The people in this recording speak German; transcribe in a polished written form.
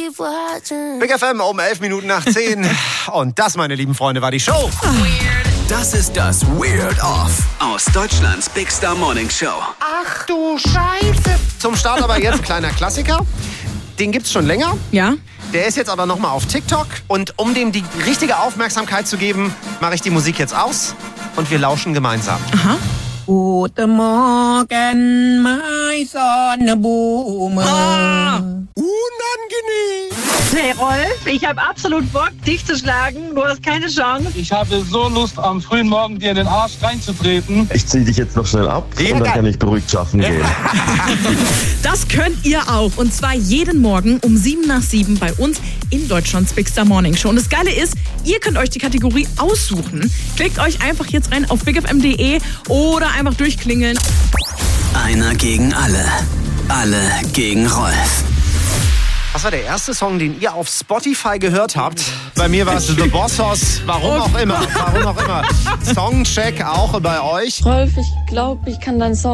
Big FM um 11 Minuten nach 10. Und das, meine lieben Freunde, war die Show. Das ist das Weird Off aus Deutschlands Big Star Morning Show. Ach du Scheiße. Zum Start aber jetzt ein kleiner Klassiker. Den gibt's schon länger. Ja. Der ist jetzt aber nochmal auf TikTok. Und um dem die richtige Aufmerksamkeit zu geben, mache ich die Musik jetzt aus und wir lauschen gemeinsam. Aha. Guten Morgen, mein Sonnenblume. Unangenehm. Hey Rolf, ich habe absolut Bock, dich zu schlagen. Du hast keine Chance. Ich habe so Lust, am frühen Morgen dir in den Arsch reinzutreten. Ich ziehe dich jetzt noch schnell ab und dann kann ich beruhigt schaffen gehen. Das könnt ihr auch. Und zwar jeden Morgen um 7:07 bei uns in Deutschlands Big Star Morning Show. Und das Geile ist, ihr könnt euch die Kategorie aussuchen. Klickt euch einfach jetzt rein auf bigfm.de oder einfach durchklingeln. Einer gegen alle. Alle gegen Rolf. Was war der erste Song, den ihr auf Spotify gehört habt? Bei mir war es The Boss Hoss. Warum auch immer. Songcheck auch bei euch. Rolf, ich glaube, ich kann deinen Song